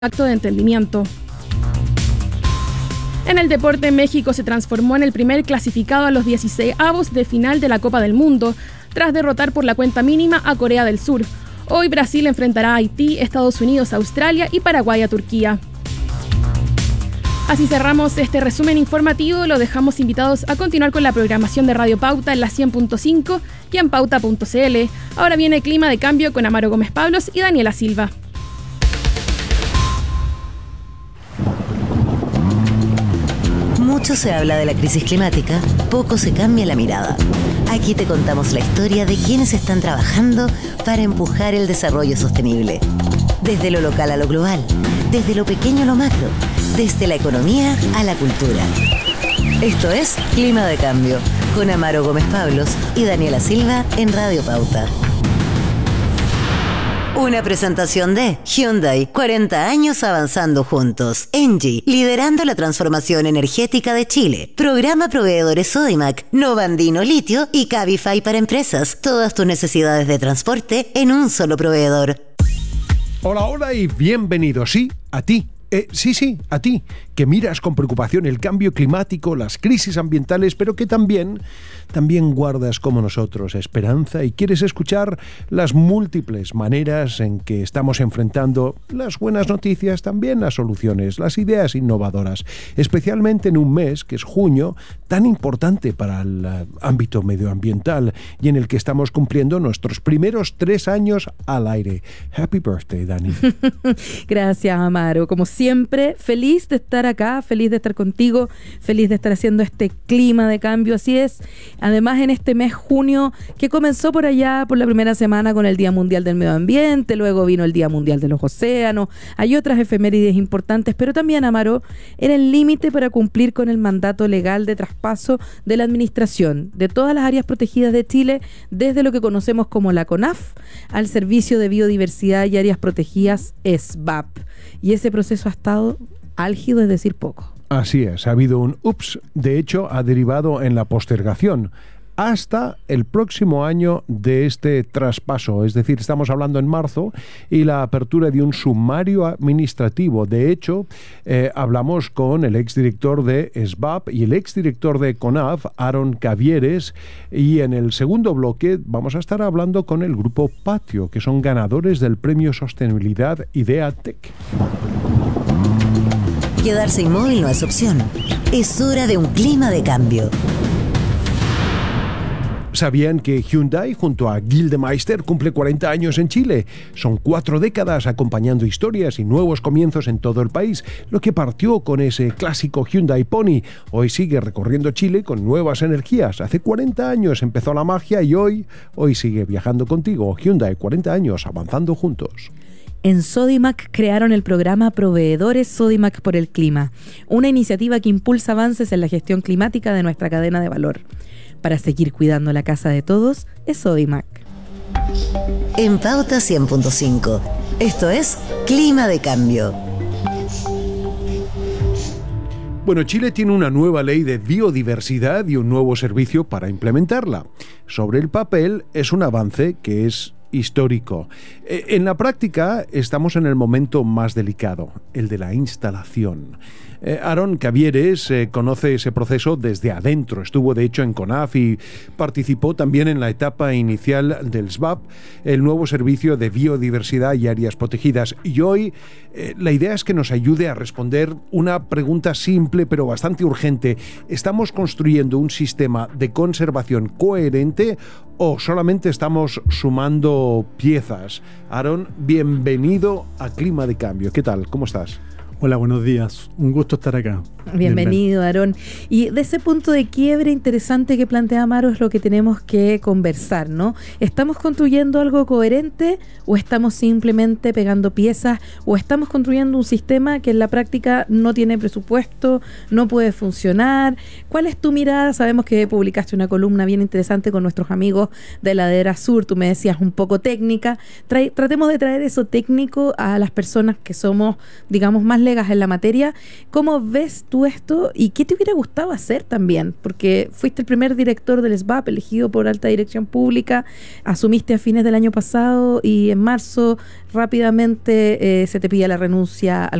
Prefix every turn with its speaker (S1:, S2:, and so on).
S1: acto de entendimiento. En el deporte, México se transformó en el primer clasificado a los 16avos de final de la Copa del Mundo, tras derrotar por la cuenta mínima a Corea del Sur. Hoy Brasil enfrentará a Haití, Estados Unidos a Australia y Paraguay a Turquía. Así cerramos este resumen informativo. Lo dejamos invitados a continuar con la programación de Radio Pauta en la 100.5 y en pauta.cl. Ahora viene Clima de Cambio con Amaro Gómez Pablos y Daniela Silva.
S2: Mucho se habla de la crisis climática, poco se cambia la mirada. Aquí te contamos la historia de quienes están trabajando para empujar el desarrollo sostenible. Desde lo local a lo global, desde lo pequeño a lo macro, desde la economía a la cultura. Esto es Clima de Cambio, con Amaro Gómez Pablos y Daniela Silva en Radio Pauta. Una presentación de Hyundai, 40 años avanzando juntos. Engie, liderando la transformación energética de Chile. Programa Proveedores Sodimac, Novandino Litio y Cabify para empresas. Todas tus necesidades de transporte en un solo proveedor.
S3: Hola, hola y bienvenido, sí, a ti. Sí, a ti, que miras con preocupación el cambio climático, las crisis ambientales, pero que también guardas como nosotros esperanza y quieres escuchar las múltiples maneras en que estamos enfrentando las buenas noticias, también las soluciones, las ideas innovadoras, especialmente en un mes que es junio, tan importante para el ámbito medioambiental y en el que estamos cumpliendo nuestros primeros 3 años al aire. Happy birthday, Dani.
S4: Gracias, Amaro. Como siempre, feliz de estar acá, feliz de estar contigo, feliz de estar haciendo este clima de cambio, así es. Además, en este mes junio, que comenzó por allá, por la primera semana con el Día Mundial del Medio Ambiente, luego vino el Día Mundial de los Océanos, hay otras efemérides importantes, pero también, Amaro, era el límite para cumplir con el mandato legal de traspaso de la administración de todas las áreas protegidas de Chile, desde lo que conocemos como la CONAF, al Servicio de Biodiversidad y Áreas Protegidas, SBAP. Y ese proceso ha estado álgido, es decir, poco.
S3: Así es, ha habido un ups, de hecho ha derivado en la postergación hasta el próximo año de este traspaso, es decir, estamos hablando en marzo y la apertura de un sumario administrativo. De hecho, hablamos con el exdirector de SBAP y el exdirector de CONAF, Aaron Cavieres, y en el segundo bloque vamos a estar hablando con el grupo Patio, que son ganadores del Premio Sostenibilidad IdeaTech.
S2: Quedarse inmóvil no es opción. Es hora de un clima de cambio.
S3: ¿Sabían que Hyundai junto a Gildemeister cumple 40 años en Chile? Son 4 décadas acompañando historias y nuevos comienzos en todo el país. Lo que partió con ese clásico Hyundai Pony, hoy sigue recorriendo Chile con nuevas energías. Hace 40 años empezó la magia y hoy sigue viajando contigo. Hyundai, 40 años avanzando juntos.
S4: En Sodimac crearon el programa Proveedores Sodimac por el Clima, una iniciativa que impulsa avances en la gestión climática de nuestra cadena de valor. Para seguir cuidando la casa de todos, es Sodimac.
S2: En Pauta 100.5. Esto es Clima de Cambio.
S3: Bueno, Chile tiene una nueva ley de biodiversidad y un nuevo servicio para implementarla. Sobre el papel es un avance que es histórico. En la práctica estamos en el momento más delicado, el de la instalación. Aaron Cavieres conoce ese proceso desde adentro. Estuvo de hecho en CONAF y participó también en la etapa inicial del SBAP, el nuevo servicio de biodiversidad y áreas protegidas. Y hoy la idea es que nos ayude a responder una pregunta simple pero bastante urgente. ¿Estamos construyendo un sistema de conservación coherente o solamente estamos sumando piezas? Aaron, bienvenido a Clima de Cambio. ¿Qué tal? ¿Cómo estás?
S5: Hola, buenos días. Un gusto estar acá.
S4: Bienvenido, Aarón. Y de ese punto de quiebre interesante que plantea Amaro es lo que tenemos que conversar, ¿no? ¿Estamos construyendo algo coherente o estamos simplemente pegando piezas o estamos construyendo un sistema que en la práctica no tiene presupuesto, no puede funcionar? ¿Cuál es tu mirada? Sabemos que publicaste una columna bien interesante con nuestros amigos de Ladera Sur. Tú me decías un poco técnica. Tratemos de traer eso técnico a las personas que somos, digamos, más colegas en la materia. ¿Cómo ves tú esto y qué te hubiera gustado hacer también? Porque fuiste el primer director del SBAP elegido por Alta Dirección Pública, asumiste a fines del año pasado y en marzo rápidamente se te pide la renuncia al